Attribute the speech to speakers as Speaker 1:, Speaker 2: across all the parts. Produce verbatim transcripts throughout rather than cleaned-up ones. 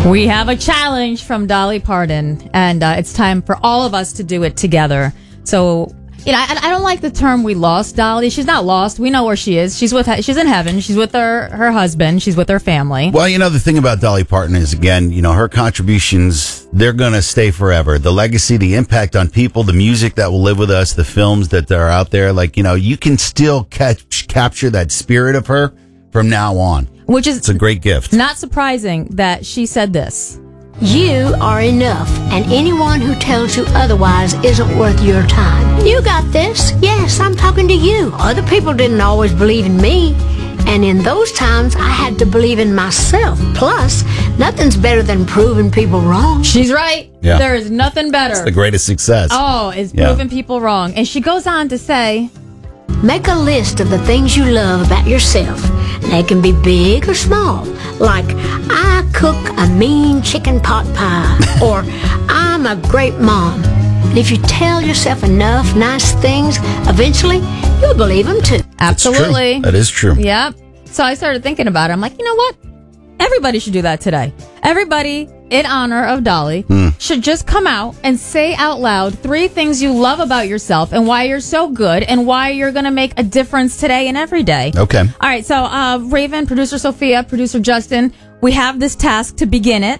Speaker 1: We have a challenge from Dolly Parton, and uh, it's time for all of us to do it together. So, you know, I, I don't like the term "we lost Dolly." She's not lost. We know where she is. She's with. She's in heaven. She's with her her husband. She's with her family.
Speaker 2: Well, you know, the thing about Dolly Parton is, again, you know, her contributions, they're going to stay forever. The legacy, the impact on people, the music that will live with us, the films that are out there. Like, you know, you can still catch capture that spirit of her from now on.
Speaker 1: Which is
Speaker 2: it's a great gift.
Speaker 1: Not surprising that she said this.
Speaker 3: You are enough, and anyone who tells you otherwise isn't worth your time. You got this. Yes, I'm talking to you. Other people didn't always believe in me, and in those times, I had to believe in myself. Plus, nothing's better than proving people wrong.
Speaker 1: She's right.
Speaker 2: Yeah.
Speaker 1: There is nothing better.
Speaker 2: It's the greatest success.
Speaker 1: Oh, is
Speaker 2: Yeah.
Speaker 1: proving people wrong. And she goes on to say,
Speaker 3: Make a list of the things you love about yourself. They can be big or small, like, I cook a mean chicken pot pie, or I'm a great mom. And if you tell yourself enough nice things, eventually you'll believe them too.
Speaker 1: absolutely.
Speaker 2: That is true.
Speaker 1: Yep. So I started thinking about it. I'm like, you know what? Everybody should do that today. Everybody, in honor of Dolly,
Speaker 2: Hmm.
Speaker 1: should just come out and say out loud three things you love about yourself and why you're so good and why you're going to make a difference today and every day.
Speaker 2: Okay.
Speaker 1: All right. So, uh, Raven, producer Sophia, producer Justin, we have this task to begin it.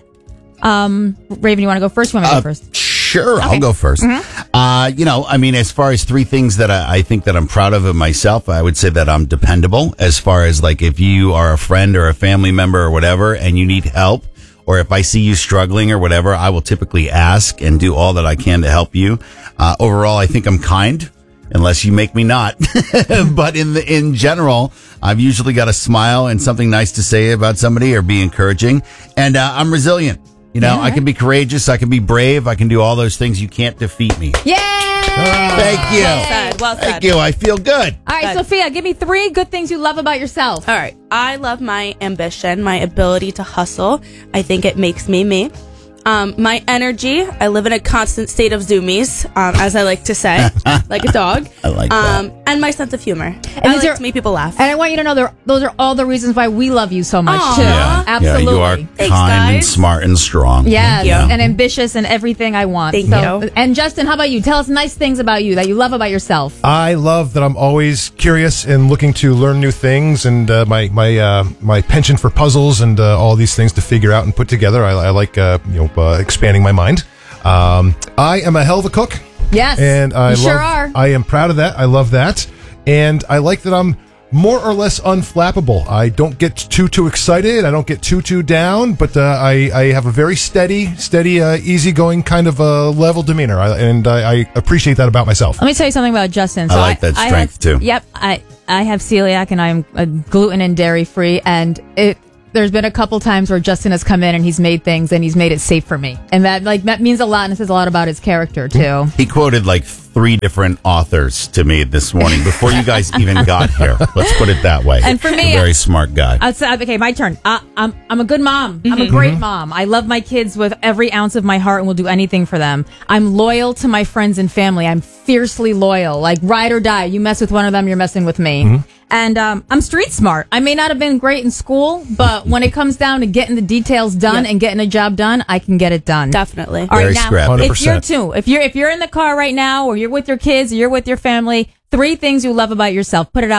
Speaker 1: Um, Raven, you want to go first? You want me to
Speaker 2: Uh,
Speaker 1: go first?
Speaker 2: Sure,
Speaker 1: Okay.
Speaker 2: I'll go first. Uh, you know, I mean, as far as three things that I, I think that I'm proud of of myself, I would say that I'm dependable. As far as like if you are a friend or a family member or whatever, and you need help, or if I see you struggling or whatever, I will typically ask and do all that I can to help you. Uh, overall, I think I'm kind, unless you make me not. But in the in general, I've usually got a smile and something nice to say about somebody or be encouraging, and uh, I'm resilient. You know,
Speaker 1: Yeah,
Speaker 2: I can be courageous, I can be brave, I can do all those things. You can't defeat me.
Speaker 1: Yay!
Speaker 2: Thank you.
Speaker 4: Well said. Well said.
Speaker 2: Thank you. I feel good.
Speaker 1: All right,
Speaker 4: Good.
Speaker 1: Sophia, give me three good things you love about yourself.
Speaker 4: All right. I love my ambition, my ability to hustle. I think it makes me me. Um, my energy. I live in a constant state of zoomies, um, as I like to say, like a dog.
Speaker 2: I like
Speaker 4: um,
Speaker 2: that.
Speaker 4: And my sense of humor.
Speaker 1: And
Speaker 4: I
Speaker 1: these
Speaker 4: like
Speaker 1: are-
Speaker 4: to make people laugh.
Speaker 1: And I want you to know there- those are all the reasons why we love you so much,
Speaker 4: Aw.
Speaker 1: too.
Speaker 4: Yeah.
Speaker 1: Absolutely.
Speaker 2: Yeah, you are
Speaker 4: Thanks,
Speaker 2: kind and
Speaker 4: guys.
Speaker 2: smart and strong.
Speaker 1: Yes,
Speaker 4: Thank you.
Speaker 1: and ambitious and everything I want.
Speaker 4: Thank
Speaker 1: So-
Speaker 4: you.
Speaker 1: And Justin, how about you? Tell us nice things about you that you love about yourself.
Speaker 5: I love that I'm always curious and looking to learn new things, and uh, my my uh, my penchant for puzzles and uh, all these things to figure out and put together. I, I like uh, you know uh, expanding my mind. Um, I am a hell of a cook.
Speaker 1: Yes,
Speaker 5: And I
Speaker 1: you
Speaker 5: love,
Speaker 1: sure are.
Speaker 5: I am proud of that. I love that. And I like that I'm more or less unflappable. I don't get too, too excited. I don't get too, too down, but uh, I, I have a very steady, steady, uh, easygoing kind of uh, level demeanor. I, and I, I appreciate that about myself.
Speaker 1: Let me tell you something about Justin.
Speaker 2: I like that strength,
Speaker 1: have-
Speaker 2: too.
Speaker 1: Yep, I I have celiac and I'm uh, gluten and dairy free, and it. There's been a couple times where Justin has come in and he's made things and he's made it safe for me, and that like that means a lot, and it says a lot about his character too.
Speaker 2: He quoted like three different authors to me this morning before you guys even got here. Let's put it that way.
Speaker 1: And for me,
Speaker 2: a very smart guy.
Speaker 1: I'd say, okay, my turn. Uh, I'm I'm a good mom. I'm a great mom. I love my kids with every ounce of my heart and will do anything for them. I'm loyal to my friends and family. I'm fiercely loyal, like ride or die. You mess with one of them, you're messing with me. And um, I'm street smart. I may not have been great in school, but when it comes down to getting the details done
Speaker 4: Yeah.
Speaker 1: and getting a job done, I can get it done.
Speaker 4: Definitely.
Speaker 1: All right,
Speaker 2: Very
Speaker 1: now,
Speaker 2: scrappy.
Speaker 1: if you're
Speaker 5: one hundred percent.
Speaker 1: too, if you're if you're in the car right now, or you're with your kids, or you're with your family, three things you love about yourself. Put it out.